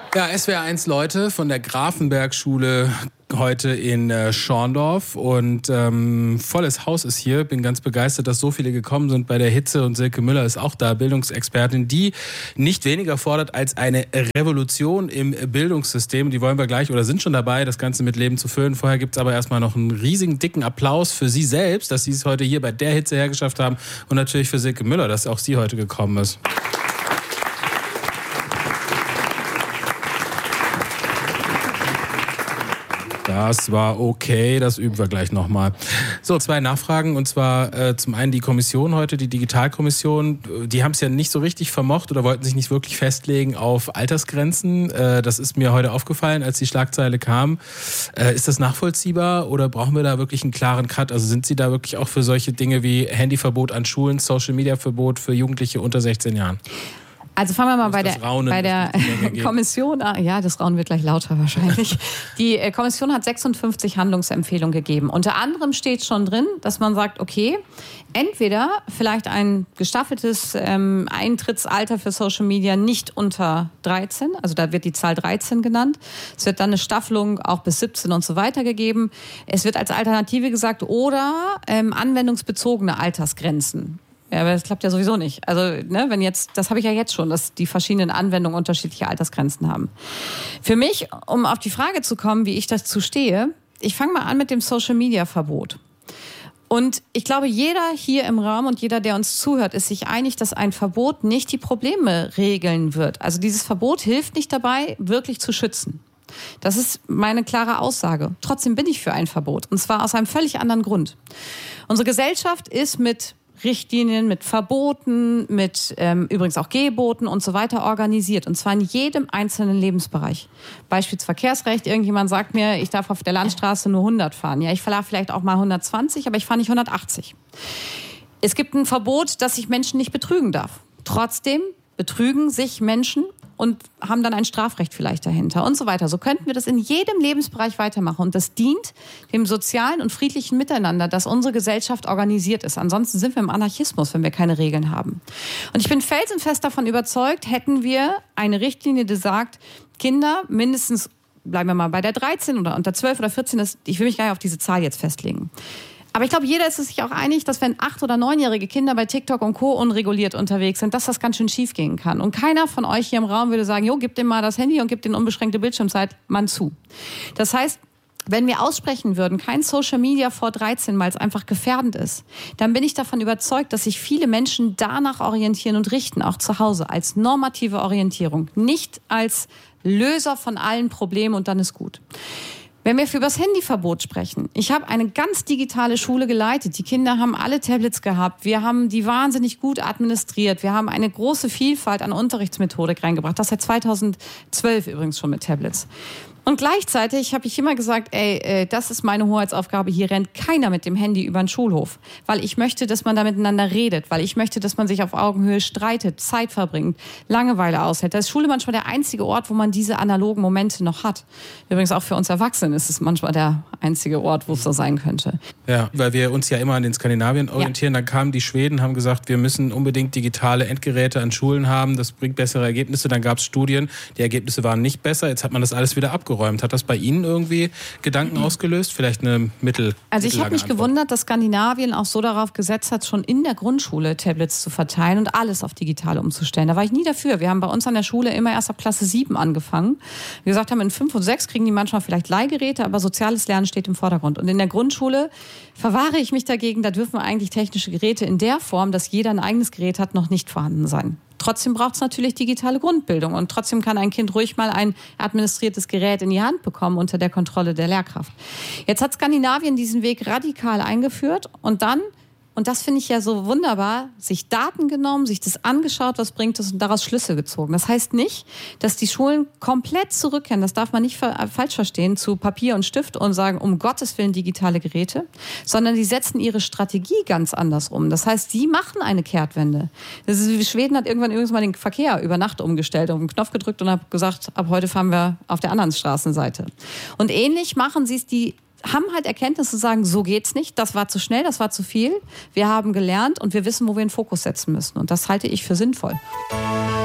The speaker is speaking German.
Ja, SWR1 Leute von der Grafenberg-Schule heute in Schorndorf und volles Haus ist hier. Bin ganz begeistert, dass so viele gekommen sind bei der Hitze und Silke Müller ist auch da, Bildungsexpertin, die nicht weniger fordert als eine Revolution im Bildungssystem. Die wollen wir gleich oder sind schon dabei, das Ganze mit Leben zu füllen. Vorher gibt's aber erstmal noch einen riesigen, dicken Applaus für Sie selbst, dass Sie es heute hier bei der Hitze hergeschafft haben und natürlich für Silke Müller, dass auch sie heute gekommen ist. Das war okay, das üben wir gleich nochmal. So, 2 Nachfragen und zwar zum einen die Kommission heute, die Digitalkommission. Die haben es ja nicht so richtig vermocht oder wollten sich nicht wirklich festlegen auf Altersgrenzen. Das ist mir heute aufgefallen, als die Schlagzeile kam. Ist das nachvollziehbar oder brauchen wir da wirklich einen klaren Cut? Also sind Sie da wirklich auch für solche Dinge wie Handyverbot an Schulen, Social-Media-Verbot für Jugendliche unter 16 Jahren? Also fangen wir mal bei der Kommission an. Ja, das Raunen wird gleich lauter wahrscheinlich. Die Kommission hat 56 Handlungsempfehlungen gegeben. Unter anderem steht schon drin, dass man sagt, okay, entweder vielleicht ein gestaffeltes Eintrittsalter für Social Media nicht unter 13, also da wird die Zahl 13 genannt. Es wird dann eine Staffelung auch bis 17 und so weiter gegeben. Es wird als Alternative gesagt, oder anwendungsbezogene Altersgrenzen. Ja, aber das klappt ja sowieso nicht. Also, wenn jetzt, das habe ich ja jetzt schon, dass die verschiedenen Anwendungen unterschiedliche Altersgrenzen haben. Für mich, um auf die Frage zu kommen, wie ich dazu stehe, ich fange mal an mit dem Social-Media-Verbot. Und ich glaube, jeder hier im Raum und jeder, der uns zuhört, ist sich einig, dass ein Verbot nicht die Probleme regeln wird. Also dieses Verbot hilft nicht dabei, wirklich zu schützen. Das ist meine klare Aussage. Trotzdem bin ich für ein Verbot. Und zwar aus einem völlig anderen Grund. Unsere Gesellschaft ist mit Richtlinien, mit Verboten, mit übrigens auch Geboten und so weiter organisiert. Und zwar in jedem einzelnen Lebensbereich. Beispielsweise Verkehrsrecht. Irgendjemand sagt mir, ich darf auf der Landstraße nur 100 fahren. Ja, ich fahre vielleicht auch mal 120, aber ich fahre nicht 180. Es gibt ein Verbot, dass ich Menschen nicht betrügen darf. Trotzdem betrügen sich Menschen und haben dann ein Strafrecht vielleicht dahinter und so weiter. So könnten wir das in jedem Lebensbereich weitermachen. Und das dient dem sozialen und friedlichen Miteinander, dass unsere Gesellschaft organisiert ist. Ansonsten sind wir im Anarchismus, wenn wir keine Regeln haben. Und ich bin felsenfest davon überzeugt, hätten wir eine Richtlinie, die sagt, Kinder mindestens, bleiben wir mal bei der 13 oder unter 12 oder 14, ich will mich gar nicht auf diese Zahl jetzt festlegen. Aber ich glaube, jeder ist sich auch einig, dass wenn 8- oder 9-jährige Kinder bei TikTok und Co. unreguliert unterwegs sind, dass das ganz schön schief gehen kann. Und keiner von euch hier im Raum würde sagen, jo, gib dem mal das Handy und gib den unbeschränkte Bildschirmzeit, Mann zu. Das heißt, wenn wir aussprechen würden, kein Social Media vor 13, weil es einfach gefährdend ist, dann bin ich davon überzeugt, dass sich viele Menschen danach orientieren und richten, auch zu Hause, als normative Orientierung, nicht als Löser von allen Problemen und dann ist gut. Wenn wir über das Handyverbot sprechen, ich habe eine ganz digitale Schule geleitet. Die Kinder haben alle Tablets gehabt. Wir haben die wahnsinnig gut administriert. Wir haben eine große Vielfalt an Unterrichtsmethodik reingebracht. Das seit 2012 übrigens schon mit Tablets. Und gleichzeitig habe ich immer gesagt, das ist meine Hoheitsaufgabe, hier rennt keiner mit dem Handy über den Schulhof. Weil ich möchte, dass man da miteinander redet, weil ich möchte, dass man sich auf Augenhöhe streitet, Zeit verbringt, Langeweile aushält. Da ist Schule manchmal der einzige Ort, wo man diese analogen Momente noch hat. Übrigens auch für uns Erwachsene ist es manchmal der einzige Ort, wo es so sein könnte. Ja, weil wir uns ja immer an den Skandinavien orientieren. Ja. Dann kamen die Schweden, haben gesagt, wir müssen unbedingt digitale Endgeräte an Schulen haben, das bringt bessere Ergebnisse. Dann gab es Studien, die Ergebnisse waren nicht besser. Jetzt hat man das alles wieder abgeräumt. Hat das bei Ihnen irgendwie Gedanken ausgelöst? Vielleicht eine Also ich habe mich gewundert, dass Skandinavien auch so darauf gesetzt hat, schon in der Grundschule Tablets zu verteilen und alles auf digital umzustellen. Da war ich nie dafür. Wir haben bei uns an der Schule immer erst ab Klasse 7 angefangen. Wir gesagt haben, in 5 und 6 kriegen die manchmal vielleicht Leihgeräte, aber soziales Lernen steht im Vordergrund. Und in der Grundschule verwahre ich mich dagegen, da dürfen eigentlich technische Geräte in der Form, dass jeder ein eigenes Gerät hat, noch nicht vorhanden sein. Trotzdem braucht es natürlich digitale Grundbildung und trotzdem kann ein Kind ruhig mal ein administriertes Gerät in die Hand bekommen unter der Kontrolle der Lehrkraft. Jetzt hat Skandinavien diesen Weg radikal eingeführt und dann, und das finde ich ja so wunderbar, sich Daten genommen, sich das angeschaut, was bringt es und daraus Schlüsse gezogen. Das heißt nicht, dass die Schulen komplett zurückkehren, das darf man nicht falsch verstehen, zu Papier und Stift und sagen, um Gottes Willen digitale Geräte, sondern die setzen ihre Strategie ganz anders um. Das heißt, sie machen eine Kehrtwende. Das ist, Schweden hat irgendwann übrigens mal den Verkehr über Nacht umgestellt, auf den Knopf gedrückt und hat gesagt, ab heute fahren wir auf der anderen Straßenseite. Und ähnlich machen sie es, die haben halt Erkenntnisse zu sagen, so geht's nicht, das war zu schnell, das war zu viel. Wir haben gelernt und wir wissen, wo wir den Fokus setzen müssen. Und das halte ich für sinnvoll.